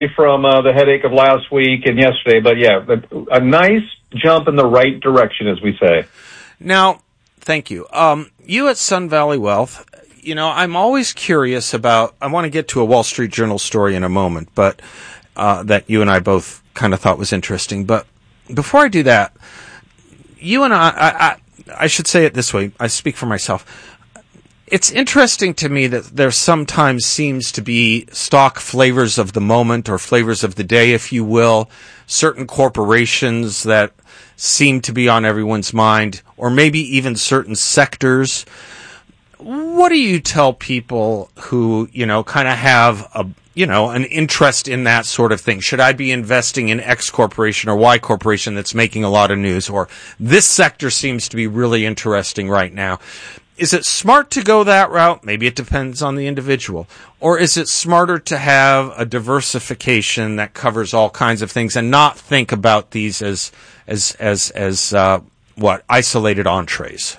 from the headache of last week and yesterday. But yeah, a nice jump in the right direction, as we say. Now, thank you. You at Sun Valley Wealth, I'm always curious about, I want to get to a Wall Street Journal story in a moment, but that you and I both kind of thought was interesting. But before I do that, you and I should say it this way, I speak for myself. It's interesting to me that there sometimes seems to be stock flavors of the moment or flavors of the day, if you will, certain corporations that seem to be on everyone's mind, or maybe even certain sectors. What do you tell people who, kind of have an interest in that sort of thing? Should I be investing in X corporation or Y corporation that's making a lot of news, or this sector seems to be really interesting right now? Is it smart to go that route? Maybe it depends on the individual. Or is it smarter to have a diversification that covers all kinds of things and not think about these as isolated entrees?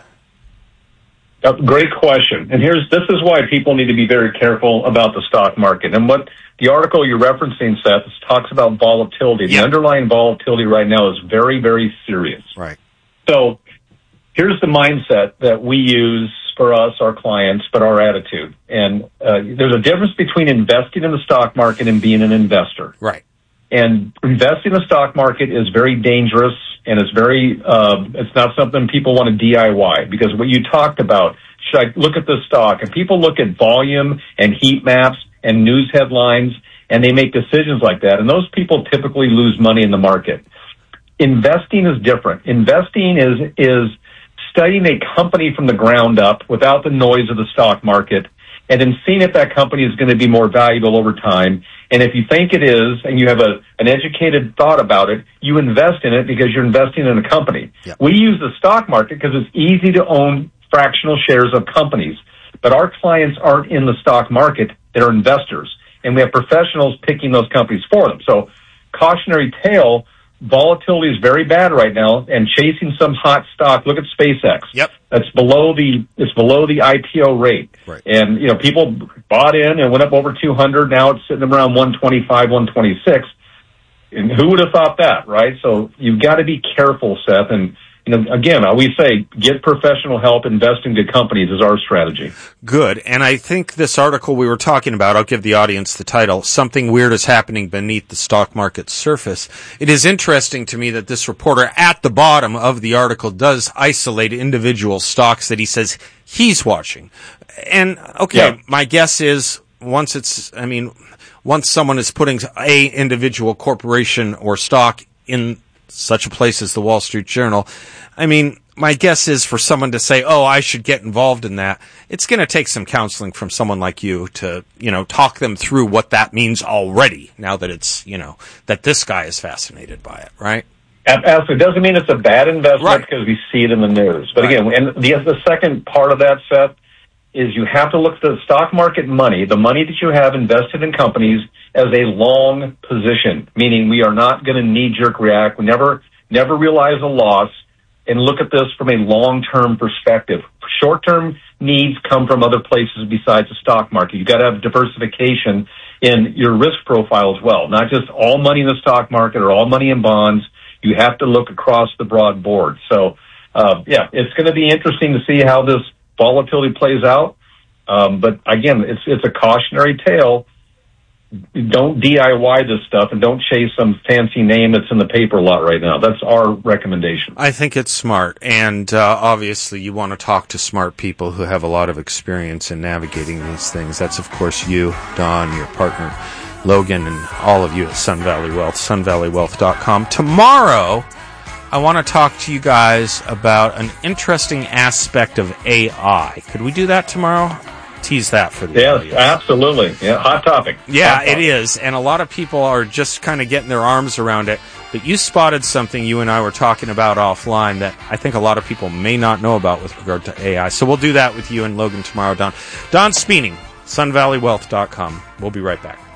Great question. And this is why people need to be very careful about the stock market. And what the article you're referencing, Seth, talks about volatility. The underlying volatility right now is very, very serious. Right. So here's the mindset that we use for us, our clients, but our attitude. And there's a difference between investing in the stock market and being an investor. Right. And investing in the stock market is very dangerous, and it's not something people want to DIY, because what you talked about, should I look at the stock? And people look at volume and heat maps and news headlines, and they make decisions like that. And those people typically lose money in the market. Investing is different. Investing is studying a company from the ground up without the noise of the stock market, and then seeing if that company is going to be more valuable over time. And if you think it is, and you have an educated thought about it, you invest in it because you're investing in a company. Yep. We use the stock market because it's easy to own fractional shares of companies, but our clients aren't in the stock market. They're investors, and we have professionals picking those companies for them. So cautionary tale, volatility is very bad right now, and chasing some hot stock. Look at SpaceX. Yep. It's below the IPO rate. Right. And, people bought in and went up over 200. Now it's sitting around 125, 126. And who would have thought that, right? So you've got to be careful, Seth. And, again, we say get professional help, invest in good companies is our strategy. Good. And I think this article we were talking about, I'll give the audience the title, Something Weird is Happening Beneath the Stock Market Surface. It is interesting to me that this reporter at the bottom of the article does isolate individual stocks that he says he's watching. And, My guess is once someone is putting a individual corporation or stock in such a place as the Wall Street Journal, my guess is for someone to say, I should get involved in that, it's going to take some counseling from someone like you to, talk them through what that means already, now that it's, that this guy is fascinated by it, right? Absolutely. It doesn't mean it's a bad investment because we see it in the news. But again, and the second part of that, Seth, is you have to look at the stock market money, the money that you have invested in companies, as a long position, meaning we are not going to knee-jerk react. We never realize a loss, and look at this from a long-term perspective. Short-term needs come from other places besides the stock market. You've got to have diversification in your risk profile as well, not just all money in the stock market or all money in bonds. You have to look across the broad board. So, it's going to be interesting to see how this volatility plays out. But again, it's a cautionary tale. Don't DIY this stuff and don't chase some fancy name that's in the paper a lot right now. That's our recommendation. I think it's smart. And obviously you want to talk to smart people who have a lot of experience in navigating these things. That's, of course, you, Don, your partner, Logan, and all of you at Sun Valley Wealth, sunvalleywealth.com. Tomorrow, I want to talk to you guys about an interesting aspect of AI. Could we do that tomorrow? Tease that for the audience. Yes, absolutely. Yeah, hot topic. Yeah, hot topic. It is. And a lot of people are just kind of getting their arms around it. But you spotted something you and I were talking about offline that I think a lot of people may not know about with regard to AI. So we'll do that with you and Logan tomorrow, Don. Don Speening, sunvalleywealth.com. We'll be right back.